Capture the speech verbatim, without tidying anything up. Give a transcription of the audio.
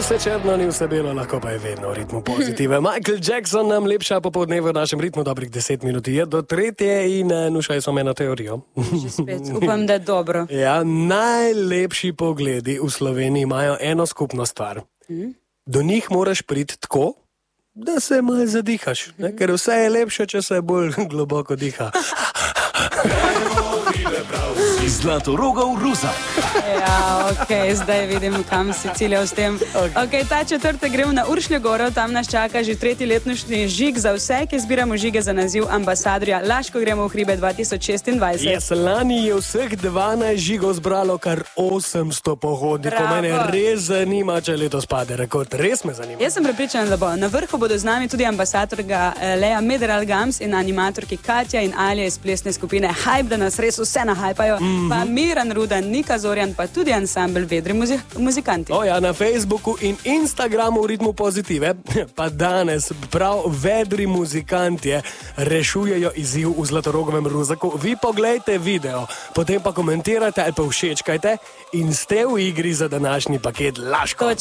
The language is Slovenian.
vse črno, ni vse belo, lahko pa je vedno v ritmu pozitive. Michael Jackson nam lepša popoldne v našem ritmu, dobrih deset minut je do tretje in nušaj so me na teorijo. Že spet, upam, da je dobro. Ja, najlepši pogledi v Sloveniji imajo eno skupno stvar. Mm. Do njih moraš priti tako, da se malo zadihaš, ne? Ker vse je lepše, če se bolj globoko diha. Zlatorogov Ruzak. Ja, ok, zdaj vidim, kam si ciljal s tem. Okay. Ok, ta četrte gremo na Uršljo goro, tam nas čaka že tretji letnošnji žig za vse, ki zbiramo žige za naziv ambasadorja. Laško gremo v hribe dva tisoč šestindvajset. Yes, lani je vseh dvanajst žigov zbralo kar osemsto pohodnikov. Mene res zanima, če letos pade rekord. Res me zanima. Jaz sem prepričana, da bo. Na vrhu bodo z nami tudi ambasadorka Lea Mederal-Gams in animatorki Katja in Alja iz plesne skupine Hype, da nas res vse nahajpajo. Mm-hmm. Pa Miran Rudan, Nika Zorjan, pa tudi ansambl Vedri muzik muzikanti. O ja, na Facebooku in Instagramu v ritmu pozitive, pa danes prav Vedri muzikanti rešujejo izziv v Zlatorogovem Ruzaku. Vi poglejte video, potem pa komentirajte ali pa všečkajte in ste v igri za današnji paket Laško.